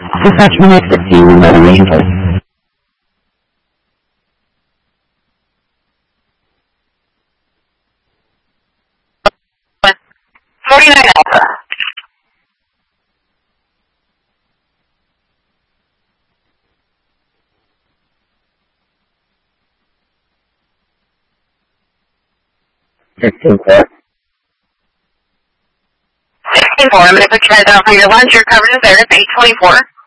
Attachment exit to Metal Angel. 49 Alpha. Sixteen four. 16-4, I'm going to put you guys out for your lunch. Your coverage is there. It's 824.